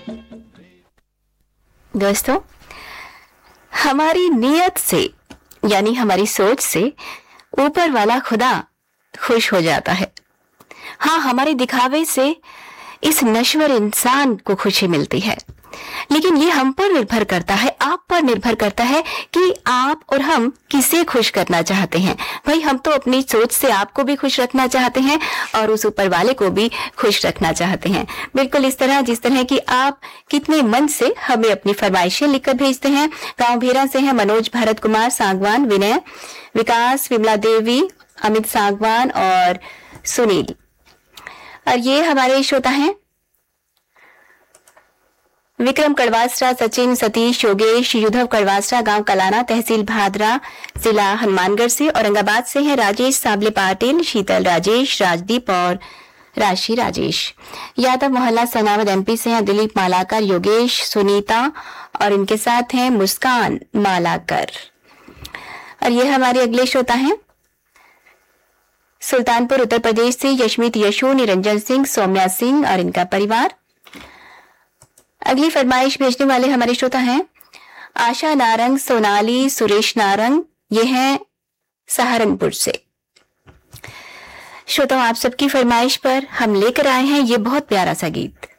दोस्तों, हमारी नीयत से यानी हमारी सोच से ऊपर वाला खुदा खुश हो जाता है। हाँ, हमारे दिखावे से इस नश्वर इंसान को खुशी मिलती है, लेकिन ये हम पर निर्भर करता है, आप पर निर्भर करता है कि आप और हम किसे खुश करना चाहते हैं। भाई, हम तो अपनी सोच से आपको भी खुश रखना चाहते हैं और उस ऊपर वाले को भी खुश रखना चाहते हैं। बिल्कुल इस तरह जिस तरह कि आप कितने मन से हमें अपनी फरमाइशें लिखकर भेजते हैं। गांव भेरा से हैं मनोज, भरत कुमार सांगवान, विनय, विकास, विमला देवी, अमित सांगवान और सुनील। और ये हमारे श्रोता हैं विक्रम कड़वासरा, सचिन, सतीश, योगेश, युद्धव कड़वासरा, गांव कलाना, तहसील भादरा, जिला हनुमानगढ़ से। औरंगाबाद से हैं राजेश साबले पाटिल, शीतल राजेश, राजदीप और राशि राजेश। यादव मोहल्ला सनावद एमपी से हैं दिलीप मालाकर, योगेश, सुनीता और इनके साथ हैं मुस्कान मालाकर। और ये हमारे अगले श्रोता हैं सुल्तानपुर उत्तर प्रदेश से यशमीत यशु, निरंजन सिंह, सौम्या सिंह और इनका परिवार। अगली फरमाइश भेजने वाले हमारे श्रोता हैं आशा नारंग, सोनाली, सुरेश नारंग, ये हैं सहारनपुर से। श्रोताओं, आप सबकी फरमाइश पर हम लेकर आए हैं ये बहुत प्यारा सा गीत।